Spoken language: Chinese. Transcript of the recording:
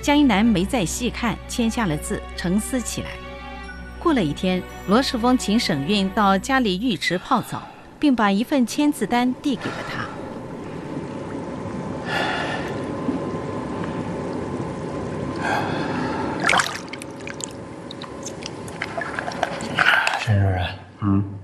江一南没再细看，签下了字，沉思起来。过了一天，罗世峰请沈运到家里浴池泡澡，并把一份签字单递给了他。 沈主任，